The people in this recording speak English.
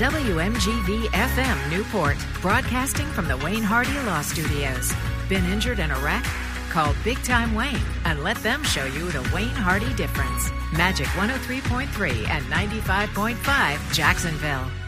WMGV FM Newport, broadcasting from the Wayne Hardy Law Studios. Been injured in a wreck? Call Big Time Wayne and let them show you the Wayne Hardy difference. Magic 103.3 and 95.5 Jacksonville.